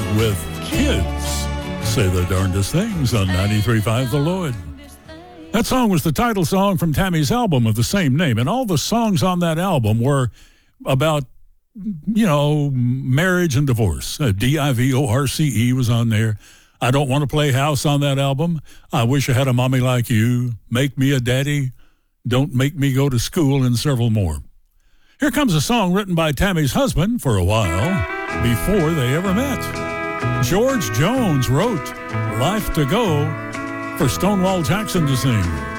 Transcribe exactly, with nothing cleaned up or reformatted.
with Kids Say the Darndest Things on ninety-three point five The Lloyd. That song was the title song from Tammy's album of the same name, and all the songs on that album were about, you know, marriage and divorce. Uh, D I V O R C E was on there. I Don't Want to Play House on that album. I Wish I Had a Mommy Like You. Make Me a Daddy. Don't Make Me Go to School, and several more. Here comes a song written by Tammy's husband for a while before they ever met. George Jones wrote Life to Go for Stonewall Jackson to sing.